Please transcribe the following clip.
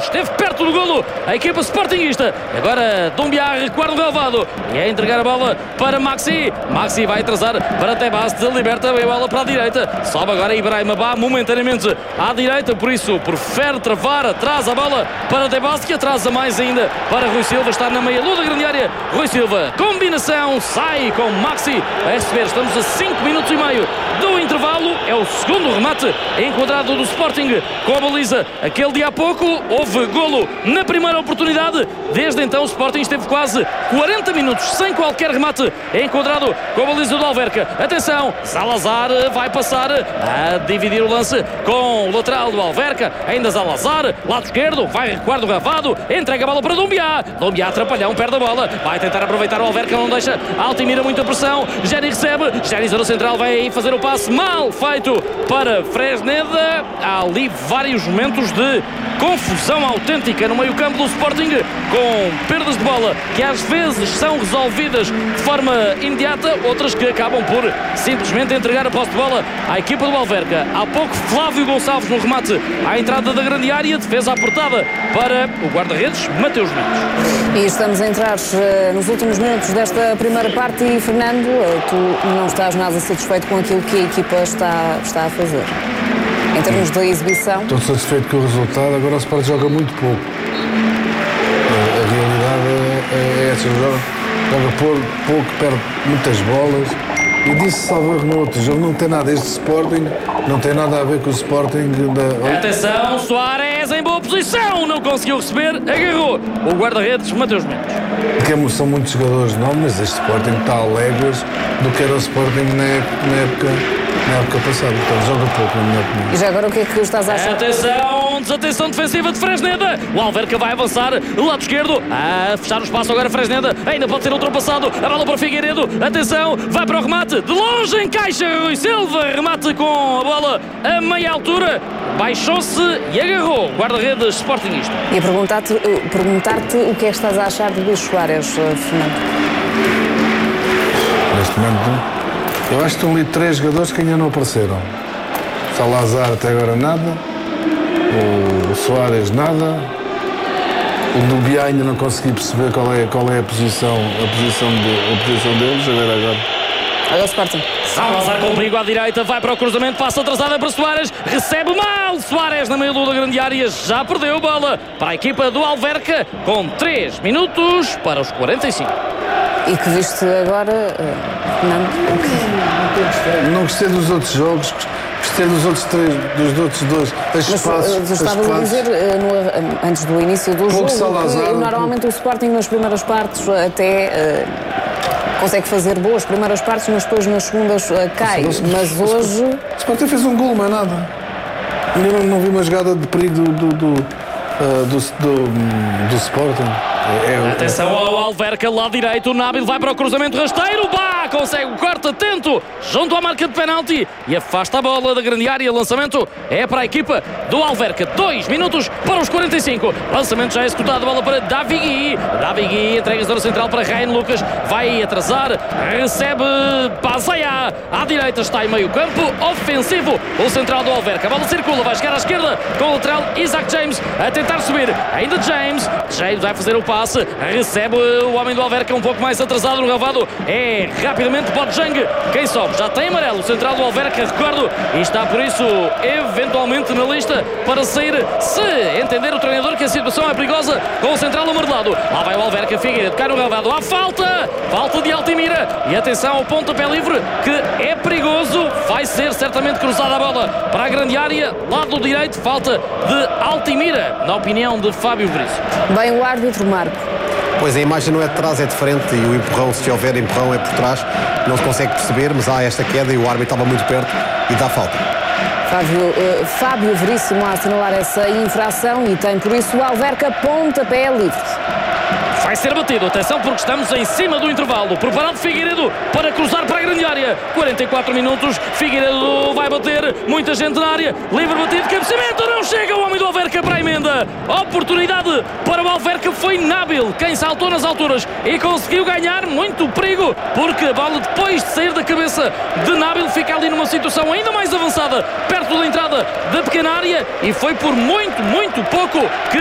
esteve perto do golo a equipa sportinguista. Agora Doumbia recuarda o relvado e é entregar a bola para Maxi. Maxi vai atrasar para Tebas, liberta a bola para a direita. Sobe agora Ibrahim Abá momentaneamente à direita, por isso prefere travar atrás a bola para Tebas, que atrasa mais ainda para Rui Silva. Está na meia-lua da grande área. Rui Silva, combinação, sai com Maxi a receber. Estamos a 5 minutos e meio do intervalo. É o segundo remate enquadrado do Sporting com a baliza. Aquele dia há pouco houve golo na primeira oportunidade. Desde então o Sporting esteve quase 40 minutos sem qualquer remate enquadrado com a baliza do Alverca. Atenção, Salazar vai passar a dividir o lance com o lateral do Alverca. Ainda Salazar, lado esquerdo, vai recuar do Gavado, entrega a bola para Doumbia. Doumbia atrapalhão, perde a bola, vai tentar aproveitar o Alverca, não deixa. Altimira, muita pressão. Geni recebe, Geni zona central, vai aí fazer o passe mal feito para Fresneda. Há ali vários momentos de confusão autêntica no meio-campo do Sporting, com perdas de bola que às vezes são resolvidas de forma imediata, outras que acabam por simplesmente entregar a posse de bola à equipa do Alverca. Há pouco Flávio Gonçalves no remate à entrada da grande área, defesa apertada para o guarda-redes Mateus Mendes. E estamos a entrar nos últimos minutos desta primeira parte e, Fernando, tu não estás nada satisfeito com aquilo que a equipa está a fazer em termos de exibição? Estou satisfeito com o resultado. Agora o Sport joga muito pouco. A realidade é essa. Joga pouco, perde muitas bolas. E disse Salvador no outro jogo, não tem nada. Este Sporting não tem nada a ver com o Sporting da... Atenção, Soares em boa posição, não conseguiu receber, agarrou o guarda-redes Mateus Mendes. São muitos jogadores novos, mas este Sporting está a léguas do que era o Sporting na época passada. Então joga pouco, na minha opinião. E já agora o que é que estás a achar? Atenção, desatenção defensiva de Fresneda. O Alverca vai avançar, lado esquerdo, a fechar o espaço agora Fresneda. Ainda pode ser ultrapassado, a bola para Figueiredo. Atenção, vai para o remate, de longe encaixa Rui Silva. Remate com a bola a meia altura. Baixou-se e agarrou o guarda-redes sportinguista. E a perguntar-te o que é que estás a achar de Luís Soares, Fernando? Neste momento, eu acho que estão ali 3 jogadores que ainda não apareceram. Salazar até agora nada, o Soares nada, o Doumbia ainda não consegui perceber qual é a posição deles. Olha o Sporting. Salazar com perigo à direita, vai para o cruzamento, passa atrasada para Soares, recebe mal Soares na meia-lua da grande área, já perdeu bola para a equipa do Alverca com 3 minutos para os 45. E que viste agora, Fernando? Não gostei dos outros jogos, gostei dos outros 3, dos outros 2. Estava a dizer antes do início do jogo Salazar, que normalmente o Sporting nas primeiras partes até consegue fazer boas primeiras partes, mas depois nas segundas cai. Mas hoje... O Sporting fez um golo, mais nada. Ainda não vi uma jogada de perigo do Sporting. Atenção ao Alverca, lado direito, o Nábil vai para o cruzamento rasteiro, consegue o corte atento junto à marca de penalti e afasta a bola da grande área. Lançamento é para a equipa do Alverca. 2 minutos para os 45. Lançamento já executado, bola para Davigui. Davigui entrega a zona central para Ryan Lucas, vai atrasar, recebe Pazeia. À direita está em meio campo ofensivo o central do Alverca. A bola circula, vai chegar à esquerda com o lateral Isaac James a tentar subir. Ainda James vai fazer o passe, recebe o homem do Alverca um pouco mais atrasado no gravado. É rapidamente Bodjang quem sobe, já tem amarelo o central do Alverca, recordo, e está por isso eventualmente na lista para sair, se entender o treinador que a situação é perigosa com o central amarelado. Lá vai o Alverca, Figueiredo cai no gravado, há falta de Altimira, e atenção ao pontapé livre que é perigoso, vai ser certamente cruzada a bola para a grande área, lado direito, falta de Altimira, na opinião de Fábio Veríssimo. Bem, o árbitro Marco. Pois, a imagem não é de trás, é de frente, e o empurrão, se houver empurrão, é por trás. Não se consegue perceber, mas há esta queda e o árbitro estava muito perto e dá falta. Fábio Veríssimo a assinalar essa infração e tem por isso o Alverca pontapé livre. Vai ser batido, atenção porque estamos em cima do intervalo. Preparado Figueiredo para cruzar para a grande área. 44 minutos, Figueiredo vai bater, muita gente na área, livre batido, cabeceamento, não chega o homem do Alverca para a emenda. Oportunidade para o Alverca, foi Nábil quem saltou nas alturas e conseguiu ganhar, muito perigo, porque a bola depois de sair da cabeça de Nábil fica ali numa situação ainda mais avançada, perto da entrada da pequena área, e foi por muito pouco que